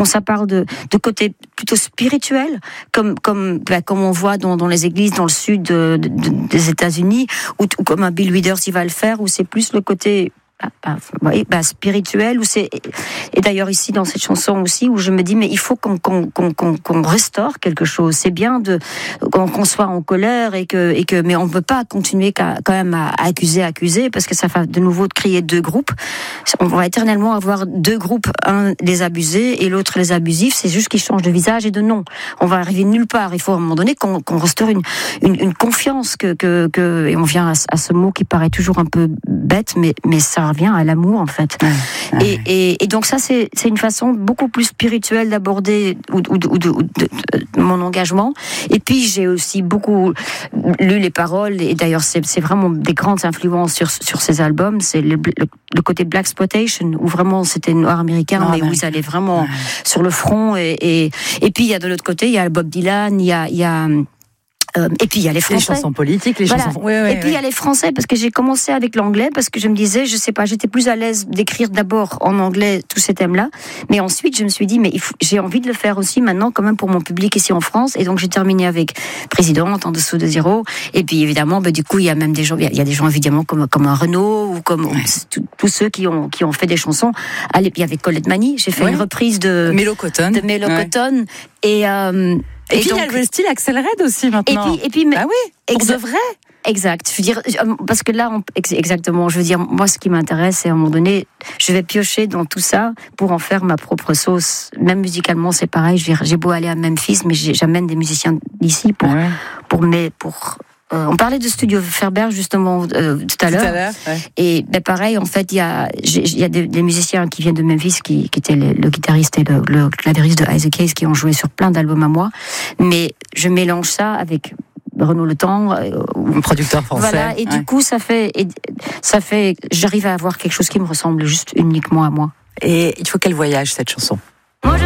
quand ça parle de côté plutôt spirituel, comme on voit dans les églises dans le sud des États-Unis, ou comme un Bill Withers il va le faire, où c'est plus le côté spirituel, et d'ailleurs ici dans cette chanson aussi, où je me dis mais il faut qu'on restaure quelque chose. C'est bien qu'on soit en colère mais on ne peut pas continuer quand même à accuser, parce que ça va de nouveau créer deux groupes. On va éternellement avoir deux groupes, un les abusés et l'autre les abusifs. C'est juste qu'ils changent de visage et de nom. On va arriver nulle part. Il faut à un moment donné qu'on restaure une confiance et on vient à ce mot qui paraît toujours un peu bête, mais ça revient à l'amour en fait. Et donc ça c'est une façon beaucoup plus spirituelle d'aborder de mon engagement. Et puis j'ai aussi beaucoup lu les paroles, et d'ailleurs c'est vraiment des grandes influences sur ces albums. C'est le côté Blaxploitation, où vraiment c'était noir américain, mais où ils allaient vraiment sur le front, et puis il y a de l'autre côté il y a Bob Dylan, il y a et puis il y a les Français. Les chansons politiques, les chansons. Et puis il y a les Français, parce que j'ai commencé avec l'anglais, parce que je me disais, je sais pas, j'étais plus à l'aise d'écrire d'abord en anglais tous ces thèmes-là, mais ensuite je me suis dit, mais j'ai envie de le faire aussi maintenant, quand même pour mon public ici en France, et donc j'ai terminé avec Présidente, En dessous de zéro, et puis évidemment, du coup il y a même des gens, il y a des gens évidemment comme un Renaud ou comme tous ceux qui ont fait des chansons. Il y avait Colette Mani, j'ai fait une reprise de Mélo Cotton, et puis donc, il y a le style Axel Red aussi maintenant. Et puis pour de vrai. Exact. Je veux dire, parce que là, exactement. Je veux dire, moi, ce qui m'intéresse, c'est à un moment donné, je vais piocher dans tout ça pour en faire ma propre sauce. Même musicalement, c'est pareil. J'ai beau aller à Memphis, mais j'amène des musiciens d'ici on parlait de Studio Ferber justement tout à l'heure. Et pareil, en fait, il y a des musiciens qui viennent de Memphis, qui étaient le guitariste et le clavieriste de Isaac Hayes, qui ont joué sur plein d'albums à moi. Mais je mélange ça avec Renaud Le Temps, un producteur français. Voilà, et du coup, ça fait, j'arrive à avoir quelque chose qui me ressemble juste uniquement à moi. Et il faut qu'elle voyage, cette chanson.